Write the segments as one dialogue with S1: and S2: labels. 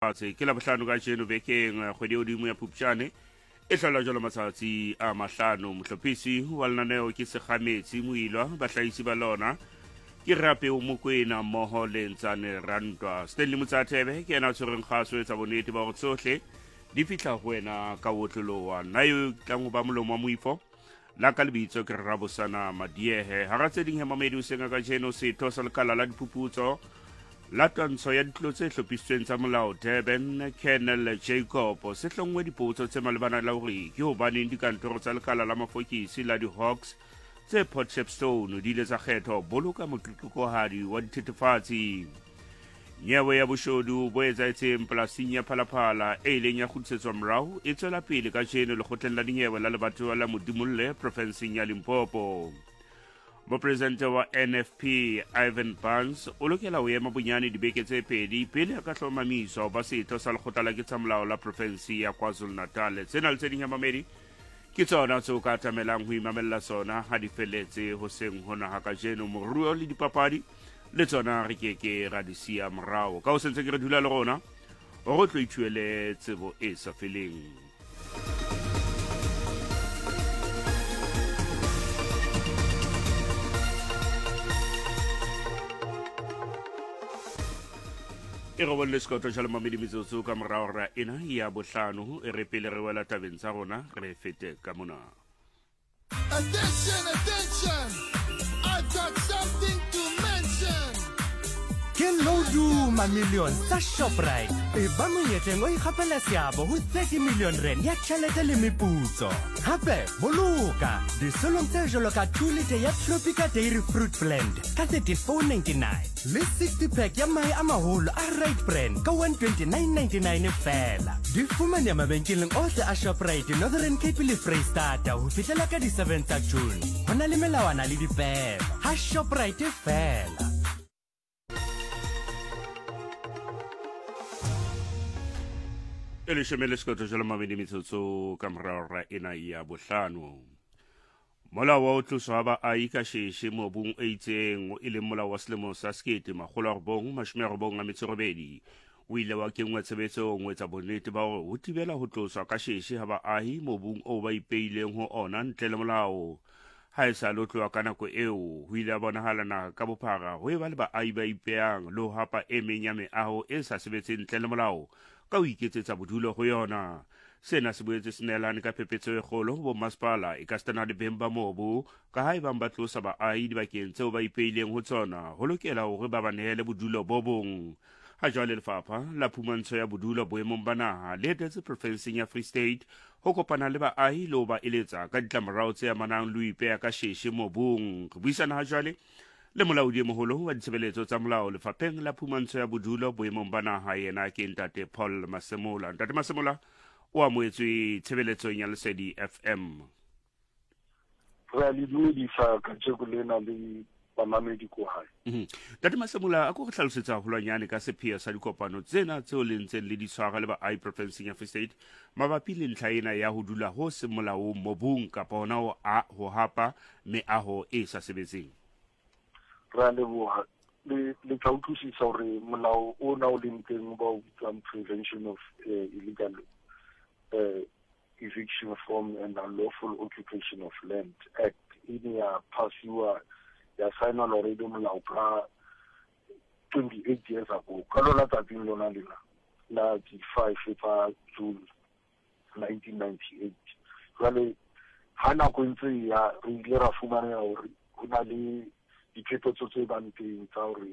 S1: mohatse ke la bohlano ka jeno bekeng kgwedi odimo ya Phupjane e hlola jalo matsatsi a mahlano mohlophisi wa lenaneo ke Sekgametsi Moilwa bahlahisi ba lona ke rape o Mokwena mmoho le Ntsane Rantwa Stanley Motsathebe ke yena tshwereng kgaso etsa bonnete ba gore tsohle di fihla ho wena ka wotlolowa nayo tlang ho ba molomo wa moifo la ka lebitso ke Rabosana Madiehe ha ra tseding he mamedi o senga ka jeno setho sa lekala la diphuputso la tantsho ya ditlo tse hlophisitsweng tsa molao Durban Colonel Jacob se hlongwe dipotso tse malebana la hore ke hobaneng dikantoro tsa lekala la mafokisi la di-Hawks tse Port Shepstone di ile tsa kgetho boloka moqoqohadi wa dithethefatsi nyewe ya boshodu bo etsaetseng polasing ya Phalaphala e ileng ya kgutlisetswa morao e tswela pele ka jeno lekgotleng la dinyewe la lebatowa la Modimolle profenseng ya Limpopo. Mopresidente wa NFP Ivan Barnes o lokela ho ema bonyane dibeke tse pedi pele a ka hlomamiswa ba setho sa lekgotla la ketsamolao la profensi ya KwaZulu-Natal. Tsena le tse ding ya mamedi ke tsona tseo ka atamelang ho imamella sona ha di feletse hoseng hona ha ka jeno moruo le dipapadi le tsona re keke ra di sia morao ka ho sentse ke re dula le rona o tlo ithuele tsebo e sa feleng. E go bolle skoto jalo mamedi metsotso ka morao ra ena ya bohlano e re pele re wela tabeng tsa rona re fete ka mona.
S2: Attention, attention, I've got something to mention.
S3: Ke lodu ma million sa Shoprite e ba monyetleng o ikgapela seabo ho 30 million rand ya tjhelete le meputso. Hape boloka disolong tse jolo ka 2 liter ya Tropica Dairy Fruit Blend ka 34.99 le 60 pack ya mai a maholo a Right Brand ka 129.99 fela. Di fumane mabenkeleng ohle a Shoprite Northern Cape le Freistata ho fihlela ka di 7 tsa June. Hona le melawana le dipehelo ha Shoprite fela.
S1: Le shemele skoto jalo mamedi metsotso ka morao ra ena ya bohlano. Molao wa ho tloswa ba a ikasheshe mobung e itseng e leng molao wa selemo sa 1998 o ile wa kengwa tshebetsong ho etsa bonnete ba hore ho thibela ho tloswa ka sheshe ha baahi mobung o ba ipeileng ho ona ntle le molao. Ha e sa lotlwa ka nako eo ho ile a bonahalana ka bophara ho eba le baahi ba ipehang le ho hapa e meng ya meaho e sa sebetseng ntle le molao ka ho iketsetsa bodulo ho yona. Sena se boetse se neelane ka phephetso e kgolo ho bomasepala e ka stana le beng ba mobu ka ha ebang ba tlosa baahi dibakeng tseo ba ipeileng ho tsona ho lokela hore ba ba nehele bodulo bo bong. Ha jwale lefapha la phumantsho ya bodulo boemong ba naha le etetse profenseng ya Free State ho kopana le baahi le ho ba eletsa ka ditlamorao tse amanang le ho ipeha ka sheshe mobung. Re buisana ha jwale le molaodi e moholo wa ditshebeletso tsa molao lefapheng la phumantsho ya bodulo boemong ba naha yena ke Ntate Paul Masemola. Ntate Masemola o amoetswe tshebeletsong ya Lesedi FM.
S4: Re le dumedisa ka tsheko lena le bamamedi ko hae.
S1: Ntate Masemola a go hlalosetsa holwanyane ka sepheo sa dikopano tsena tseo le ntseng le di tshwara le baahi profenseng ya Free State mabapi le ntlha ena ya ho dula ho se molaong mobung kapa hona ho hapa meaho e sa sebetseng.
S4: Ra leboha le tla utlwisisa hore molao o na o leng teng ba o bitswang Prevention of Illegal Eviction from and Unlawful Occupation of Land Act ini ya pasiwa ya signwa already molao ka 28 years ago ka lona tsatsing lona lena la di-5 tsa June 1998. Jwale ha nako ntse ya re ile ra fumana hore ho na le diphephetso tse bang teng tsa hore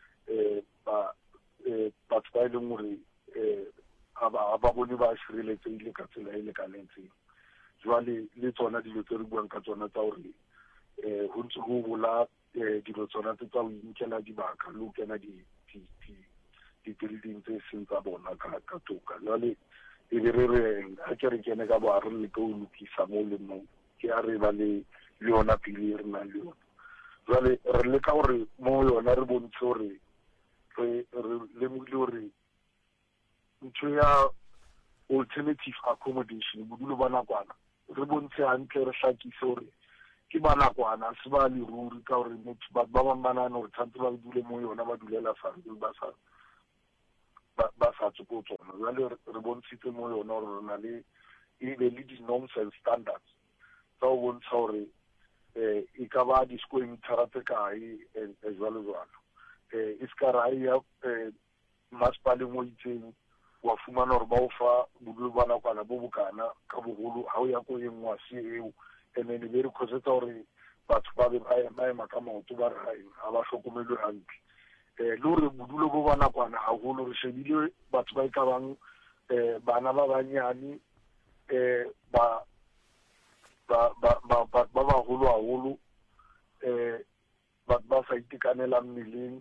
S4: batho ba e leng hore ha ba bone ba sireletsehile ka tsela e lekanetseng. Jwale le tsona dilo tse re buang ka tsona tsa hore ho ntse ho bola dilo tsona tse tsa ho inkela dibaka le ho kena di-building tse seng tsa bona ka toka. Jwale e be re re ha ke re kene ka boare le ke ho lokisa mo le mo ke a re ba le yona pele re nang le yona. Jwale re leka hore mo yona re bontshe hore re lemogile hore ntho ya alternative accommodation bodulo ba nakwana re bontshe hantle re hlakise hore ke ba nakwana se ba le ruri ka hore motho ba bang ba nana hore tshwantse ba dule mo yona ba dulela fareng ba fatshe ko tsona jwale re bontshitse mo yona gore re na le e be le di-norms and standards tsa go bontsha gore e ka ba di-square meter tse kae jwalo e se ka ra ya masepaleng o itseng wa fumana gore ba o fa bodulo ba nakwana bo bokana ka bogolo ga o ya ko e nngwe se eo and then be re kgosetsa gore batho ba be ba ema ka maoto ba re ga ba tlhokomelwe gantle le gore bodulo bo ba nakwana gagolo re shebile batho ba e ka bang bana ba banyane ba bagolo gagolo ba sa itekanela mmeleng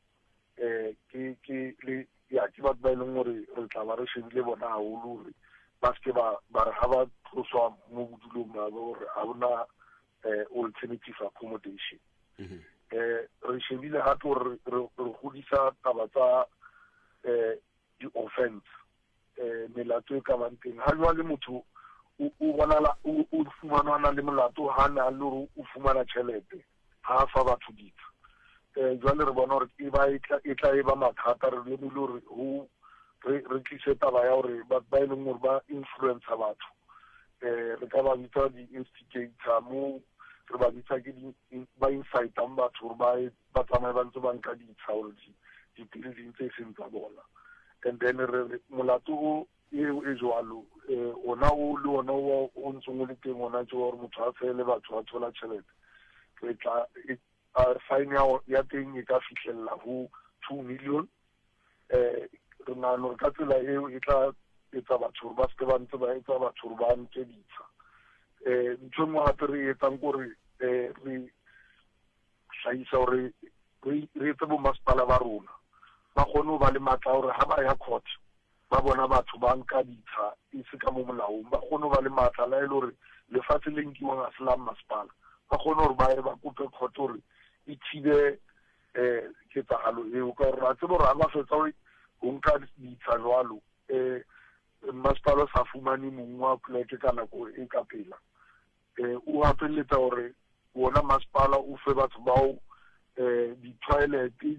S4: ke batho ba e leng gore re tla ba re shebile bona gagolo gore ba seke ba re ga ba tloswa mo bodulong ba gore ga bona alternative accommodation re shebile gape gore re godisa taba tsa di-offense melato e ka bang teng ga jwale motho o fumana na le molato ga na le gore o fumana tšhelete ga a fa batho ditsha jwale re bona gore e tla e ba mathata re lemile gore re tlise taba ya gore batho ba e leng gore ba influencer batho re ka ba bitsa di-instigator mo re ba bitsa ke ba incitang batho gore ba tsamaye ba ntse ba nka ditsha gore di-building tse e seng tsa bona and then molato eo e jwalo ona o le ona o ntseng o le teng ona ke gore motho a fele batho ba thola tšhelete re tla fine ya teng e ka fitlhelela go 2 million re nagana gore ka tsela eo e tla etsa batho gore ba seke ba ntse ba etsa batho gore ba nke ditsha ntho nngwe gape re etsang kore re tlhaisa gore re etse bomasepala ba rona ba kgone go ba le maatla gore ga ba ya court ba bona batho ba nka ditsha e se ka mo molaong ba kgone go ba le maatla la e le gore lefatshe le nkiwang a se la masepala ba kgone gore ba ye ba kope court gore e thibe ketsagalo eo ka gore a tsebe gore ga ba fetsa go nka ditsha jwalo masepala sa fumane mongwe wa poleke ka nako e ka pela o gapelletsa gore bona masepala o fe batho bao di-toilete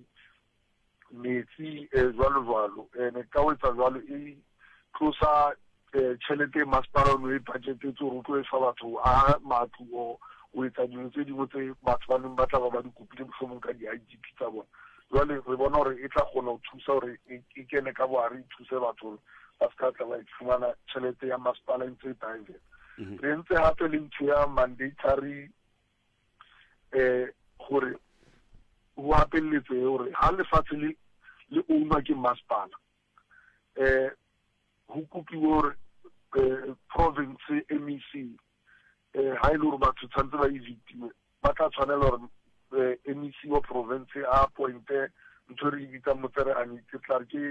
S4: metsi jwalo and ka o etsa jwalo e tlosa tšhelete masepala o no e budgetetse gore o tlo e fa batho a matlo o etsa dilo tse dingwe tse batho ba neng ba tla ba di kopile mohlomong ka di-IDP tsa bona jwale re bona gore e tla kgona go thusa gore e kene ka boare e thuse batho gore ba se ka tla ba fumana tšhelete ya masepala e ntse e private re ntse gape le ntho ya mandatory gore go gapeletse gore ga lefatshe le ownwa ke masepala go kopiwe gore province MEC ga e le gore batho tshwanetse ba evictiwe ba tla tshwanela gore MEC wa province a appointe ntho re e bitsang motsereganyi ke tla re ke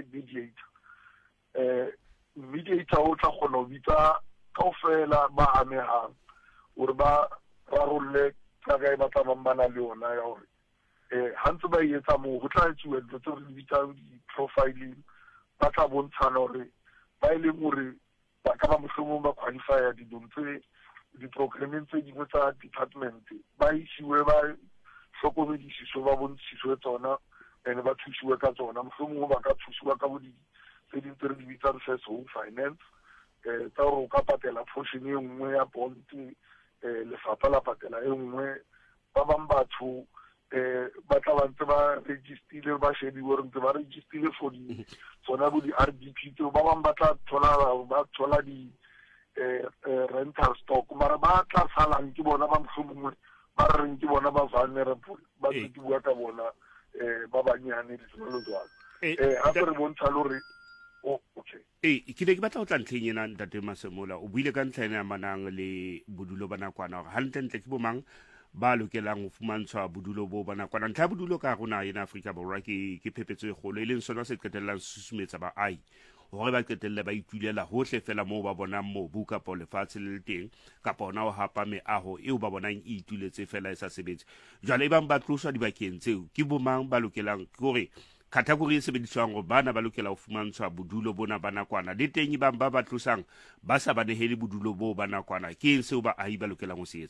S4: mediator o tla kgona go bitsa kaofela ba amegang gore ba rarolle ka kae ba tla bang ba na le yona ya gore ga ntse ba etsa moo go tla etsiwe dilo tse re di bitsang di-profiling ba tla bontshana gore ba e leng gore ba ka ba mohlomong ba qualifya dilong tse di-programmeng tse dingwe tsa department ba isiwe ba hlokomedisiswe ba bontshisiwe tsona and ba thusiwe ka tsona mohlomong ba ka thusiwa ka bo tse ding tse re di bitsang first home finance tsa gore o ka patela portion e nngwe ya bond lefapha la patela e nngwe ba bang batho ba tla ba ntse ba registile ba shebiwe gore ntse ba registile for tsona bo di-RDP tseo ba bang ba tla thola rental stock mara ba tla salang ke bona ba mohlomongwe ba re reng ke bona ba vulnerable ba tse ke bua ka bona ba banyane dijalo jwalo gape re bontsha le gore
S1: ke ne ke batla go tla ntlheng ena ntate Masemola o buile ka ntlha ena ya manang le bodulo ba nakwana gore gantlentle ke bomang ba lokelang go fumantshwa bodulo bo ba nakwana ntlha ya bodulo ka gona ena Aforika Borwa ke phephetso e kgolo e leng sona se qetellang se susumetsa baai gore ba qetelle ba itulela hohle fela moo ba bonang mobu kapa lefatshe le teng kapa ona o hapa meaho eo ba bonang e ituletse fela e sa sebetse jwale e bang ba tloswa dibakeng tseo ke bomang ba lokelang gore category e sebediswang gore bana ba lokela go fumantshwa bodulo bona ba nakwana le teng bang ba tlosang ba sa banehele bodulo bo ba nakwana ke eng seo baahi ba lokelang go se etsa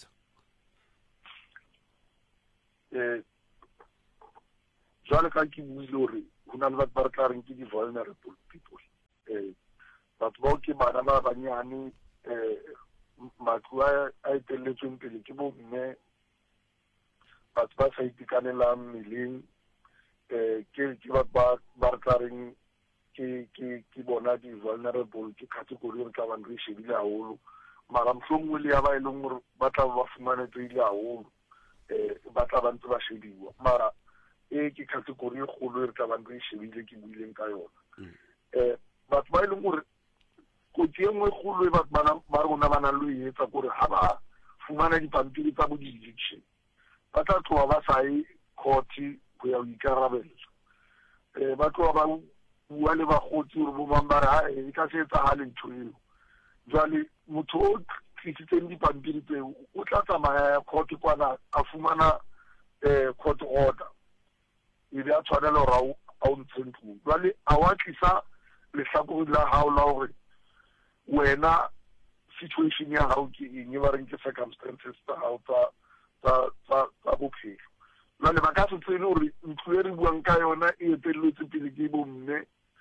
S4: jwale ka ke buile gore go na le batho ba re tla reng ke di-vulnerable people batho bao ke bana ba banyane matlo a eteletsweng pele ke bomme batho ba sa itekanelang mmeleng ke batho ba re tla reng ke bona di-vulnerable ke category re tla bang re shebile haholo mara mohlomongwe le ya ba e leng gore ba tla ba fumanetsehile haholo ba tla ba ntse ba shebiwa mara ke category e kgolo e re tla bang re shebile ke buileng ka yona batho ba e leng gore kotsi e nngwe kgolo e batho ba rona ba nang le e etsa kore ha ba fumana dipampiri tsa bo di-election ba tla tloga ba sa ye court go ya go ikarabela ba tloga ba bua le bagotsi gore bo bang ba re e ka se etsagale ntho eo jwale motho o tlisitseng dipampiri tseo o tla tsamaya ya court kwana a fumana court order e be a tshwanela gore a o ntshe ntlong jwale a wa tlisa lehlakore la hao la gore wena situation ya hao ke eng ba reng ke circumstances tsa hao tsa bophelo jwale ba ka se tsene gore ntlo e re buang ka yona e eteletse pele ke bomme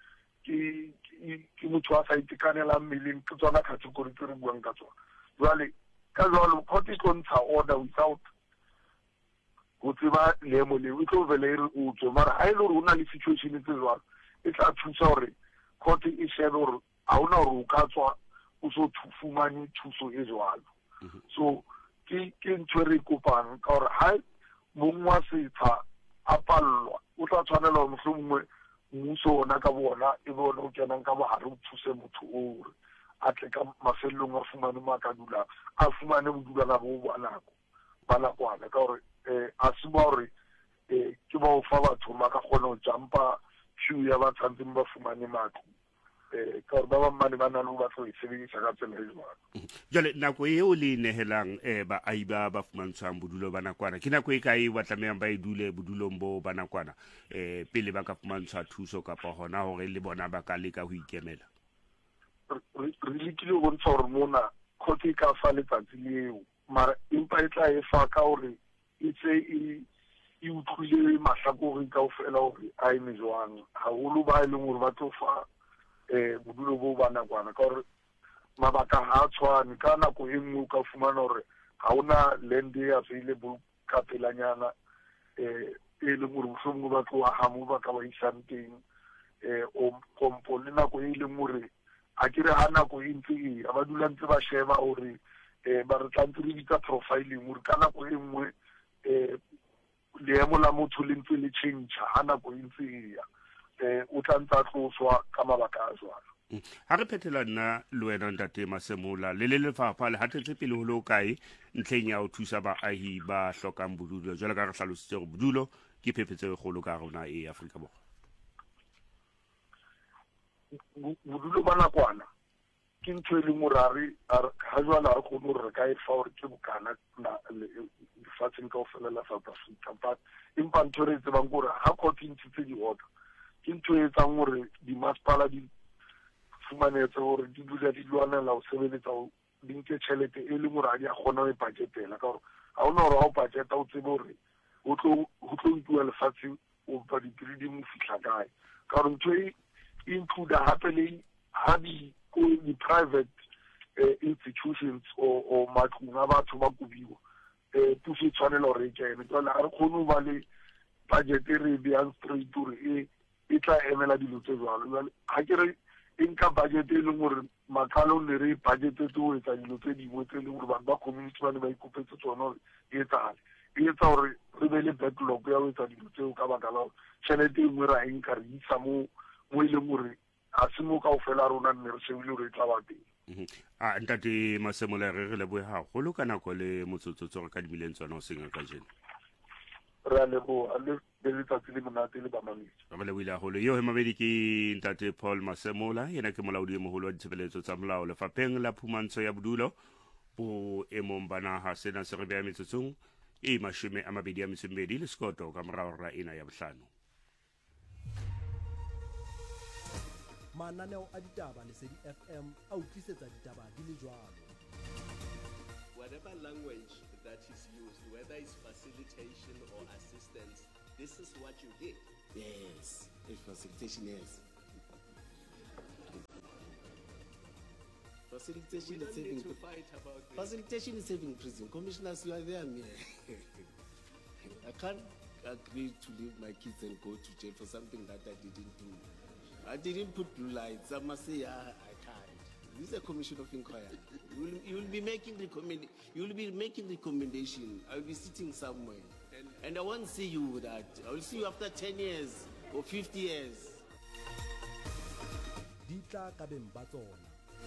S4: ke motho a sa itekanelang mmeleng ke tsona category tse re buang ka tsona jwale ka jwalo court e tlo ntsha order without go tseba leemo leo e tlo vele e re o tswe mara ha e le gore o na le situation tse jwalo e tla thusa gore court e shebe gore ga ona gore o ka tswa o so fumane thuso e jwalo so ke ntho e re kopang ka gore ha mong wa setsha a pallwa o tla tshwanela gore mohlomongwe mmuso ona ka bona e bone o kenang ka bogare o thuse motho o gore a tle ka mafelelong a fumane mo a ka dulang a fumane bodulana bo ba nakwana ka gore a se ba gore ke ba o fa batho ba ka kgona go jampa queue ya ba tsantseng ba fumane matlo ka gore ba bang mane ba na le go batla go e sebedisa ka tsela e jwalo
S1: jale nako eo le nehelang baahi ba fumantshwang bodulo ba nakwana ke nako e kae ba tlamehang ba e dule bodulong bo ba nakwana pele ba ka fumantshwa thuso kapa hona hore le bona ba ka leka ho ikemela
S4: re lekile go bontsha gore mona court e ka fa letsatsi leo mara empa e tla e fa ka gore e tse e utlwile mahlakore kaofela gore a eme jwang haholo ba e leng gore ba tlo fa bodulo bo ba nakwana ka gore mabaka ha a tshwane ka nako e nngwe o ka fumana gore ga ona land e available ka pelanyana e leng gore mohlomongwe ba tlo aga mo ba ka ba isang teng kompo le nako e leng gore a kere ha nako e ntse e ba dula ntse ba sheba gore ba re tla ntse re bitsa profiling gore ka nako e nngwe leemo la motho le ntse le change ha nako e ntse e ya o tla ntse a tloswa ka mabaka a jwalo
S1: ha re phethela nna le wena ntate Masemola le lefapha le hatetse pele ho lo kae ntlheng ya ho thusa baahi ba hlokang bodulo jwale ka re hlalositse gore bodulo ke phephetso e kgolo ka rona e Afrika Borwa
S4: bodulo ba nakwana ke ntho e leng gore ha jwale a re kgone gore re ka e fa gore ke bokana lefatsheng kaofela la South Africa but empa ntho re e tsebang gore ha court e ntshitse di-order ke ntho e etsang gore dimasepala di fumanetse gore di dula di lwanela go sebeletsa di nke tšhelete e leng gore ga di a kgona go e budgetela ka gore ga ona gore ga o budgeta o tsebe gore go tlo nkiwa lefatshe o ba di-building o fitlha kae ka gore ntho e include gape le ga di-private institutions or matlong a batho ba kobiwa puso e tshwanela gore e kene jale ga re kgone go ba le budget e re e beyang straight gore e tla emela dilo tse jalo jale ga ke re e nka budget e leng gore matlalo ne re budgetetse go etsa dilo tse dingwe tse e leng gore batho ba community ba ne ba ikopetse tsone gore e etsagale e etsa gore re be le backlog ya go etsa dilo tseo ka baka la gore tšhelete e nngwe ra e nka re isa mo e leng gore a se mo kaofela rona nne re shebile gore e tla ba teng
S1: ntate Masemola re lebohe haholo ka nako le motsotsotso re ka dimileng tsona o senga ka jeno
S4: re a leboha le letsatsi le monate le bamamedi
S1: re lebohile haholo eo hemamedi ke ntate Paul Masemola yena ke molaodi e moholo wa ditshebeletso tsa molao lefapheng la phumantsho ya bodulo bo emong ba naha sena se re beha metsotsong e 22 le sekoto ka morao ra ena ya bohlano
S3: mananeo a ditaba Lesedi FM a utlwisetsa ditaba di le jwalo
S5: whatever language that is used, whether it's facilitation or assistance, This is what you did. Yes, facilitation, yes. Facilitation is saving. Facilitation is saving prison. Commissioners, you are there. I can't agree to leave my kids and go to jail for something that I didn't do. I didn't put blue lights. I must say, I can't. This is a commission of inquiry. You will be making recommendation. I will be sitting somewhere, and I won't see you with that. I will see you after 10 years or 50 years.
S3: Dita kabeng ba tsona.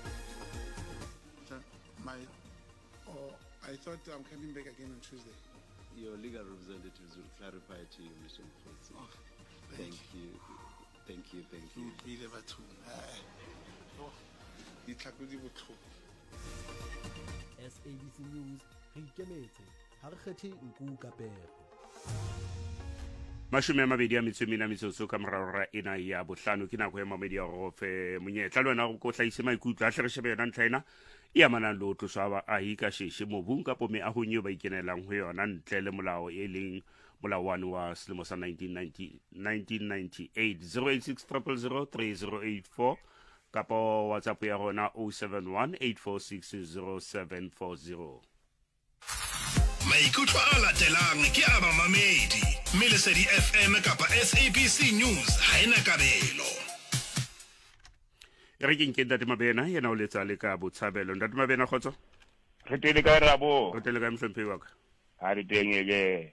S6: I thought I'm coming back again on Tuesday.
S5: Your legal representatives will clarify to you, Mr. Mfutsi.
S6: Oh,
S5: Thank you.
S6: Be never too.
S3: SABC News re ikemetse ha re kgethe nku ka pego.
S1: Mashome a mabedi a metso e mene a metsotso ka morao ena ya bohlano ke nako ya mamedi ya go fe monyetla le wena go tlhaise maikutlo a hle re shebe yona ntlha ena e amanang le ho tloswa baahi ka sheshe mobung kapo meahong eo ba ikenelang ho yona ntle le molao e leng molao wa selemo sa 1998 086 kapo WhatsApp ya rona 071 846 0740.
S7: Maikutlo a latelang ke a mamamedi mme Lesedi FM kapa SABC News ha ena kabelo.
S1: Re ke Ntate Mabena yena o letsa le ka botshabelo. Ntate Mabena khotso
S8: re tele ka rabo
S1: go tele ka mhlompe wa ka
S8: ha re tengele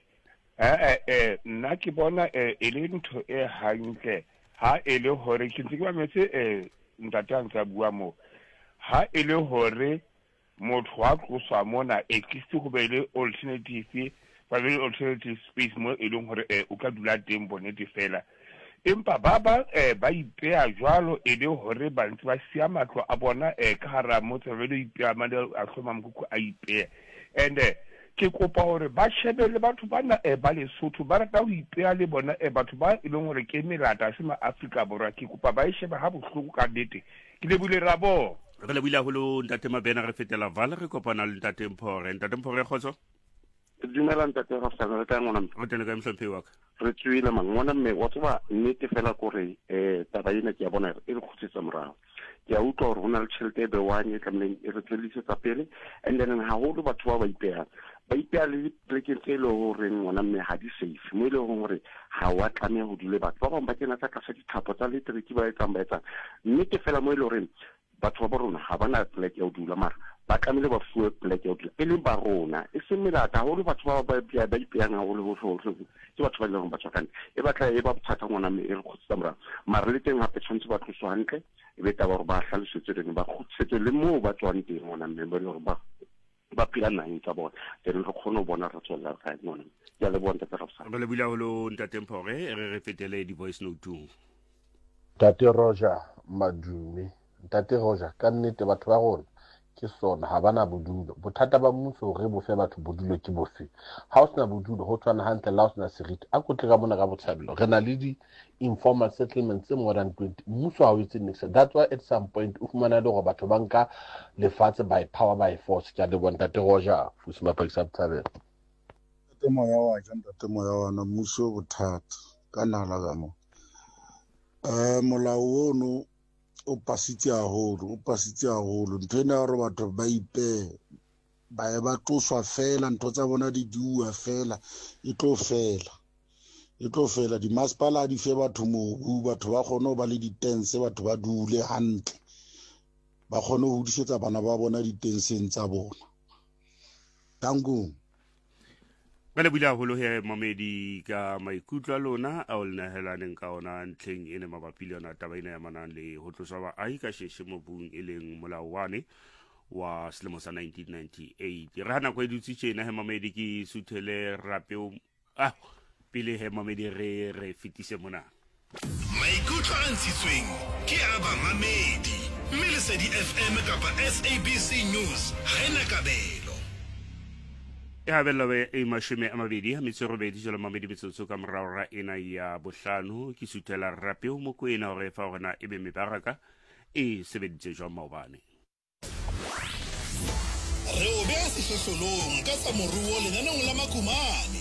S8: nna ke bona e le ntho e hantle ha e le hore ke ntse ke ba metse ntate a ntse bua mo ha e le hore motho wa tloswa mona e kiste go be le alternative ba le alternative space mo e leng hore o ka dula teng bonete fela empa ba ipea jwalo e le hore ba ntse ba sia matlo a bona ka hara motse ba le ipea mane a hloma mkuku a ipea and ke kopa hore ba shebele batho bana ba le Sotho ba rata ho ipea le bona batho ba e leng hore ke melata se ma Afrika borwa ke kopa ba sheba ha bohloko ka dete ke le bule rabo
S1: re le buile holo Ntate Mabena re fetela vala re kopana le Ntate Mpore khotso
S4: dumela ntate ra sana re tla ngwana
S1: re tele ka mhlompe wa ka
S4: re tswile mangwana mme wa tswa nnete fela kore taba ena ke ya bona e re khutsetsa morao ke a utlwa hore hona le tšhelete e bewanye tlameleng e re tswelisetsa pele and then haholo batho ba ipea le plekeng tse le hore ngwana mme ha di safe mo ile hore ha wa tlameha ho dule batho ba bang ba kena tsa tlasa dithapo tsa letereki ba etsang nnete fela mo ile hore batho ba rona ha bana plek ya ho dula mara ba tlamehile ba fuwe plek ya ho dula e le ba rona e se melata haholo batho ba ipeang haholo bohloko ke batho ba leng ba tswakane e batla e ba bothata ngwana mme e re khutsa mara le teng hape tshwantse ba tloswa hantle e be taba hore ba hlalosetse reng ba khutsetse le moo ba tswang teng ngwana mme ba le hore ba phela naheng tsa bona then re kgone ho bona re tswela ka ngwana ya le bona tsa rafsa
S1: re le buile holo Ntate Mpore re fetele di voice note
S9: Tate Roger Madumi Tate Roger ka nnete batho ba rona ke sona ha bana bodulo bothata ba mmuso re bo fe batho bodulo ke bofe ha o sena bodulo ho tswana hantle la o sena seriti a kotle ka mona ka botshabelo re na le di informal settlements more than 20 mmuso ha o etse niks that's why at some point o fumana le go batho ba nka lefatshe by power by force ke a le bona Tate Roger fusima pakisa botshabelo
S6: Tate moya wa na mmuso bothata ka nala ga mo molao ono o pasitse haholo ntho ena hore batho ba ipe ba tloswa fela ntho tsa bona di dua fela e tlo fela di masepala di fe batho mobu batho ba kgone ho ba le ditense batho ba dule hantle ba kgone ho disetsa bana ba bona ditenseng tsa bona tango
S1: Bale buile holo he mamedi ka maikutlo a lona a o lenahelaneng ka ona ntlheng e ne mabapi le yona taba ena ya manang le ho tloswa baahi ka sheshe mobung e leng molao wa selemo sa 1998 re hana go edutse tjena he mamedi ke suthele rapeo pele he mamedi re fetise mona
S7: Maikutlo a ntshitsweng ke a bamamedi mme Lesedi FM kapa SABC News ha ena kabelo
S1: e habella e mashome a mabedi ha metso robedi jalo mamedi metsotso ka morao ra ena ya bohlano ke suthela rapeo mo kwena hore fa rona e be mebaraka e sebeditse jwa maobane
S7: re o bea sehlohlolong ka tsa moruo lenaneng la makumane